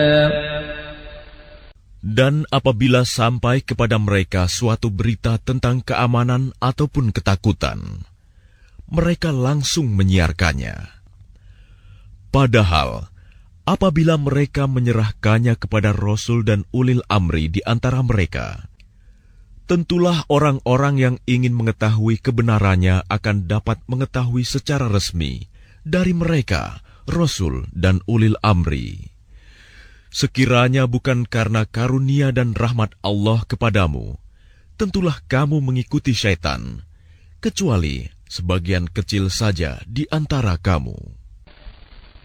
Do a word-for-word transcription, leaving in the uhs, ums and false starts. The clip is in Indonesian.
Dan apabila sampai kepada mereka suatu berita tentang keamanan ataupun ketakutan, mereka langsung menyiarkannya. Padahal, apabila mereka menyerahkannya kepada Rasul dan ulil amri di antara mereka, tentulah orang-orang yang ingin mengetahui kebenarannya akan dapat mengetahui secara resmi dari mereka, Rasul dan ulil amri. Sekiranya bukan karena karunia dan rahmat Allah kepadamu, tentulah kamu mengikuti syaitan, kecuali sebagian kecil saja di antara kamu.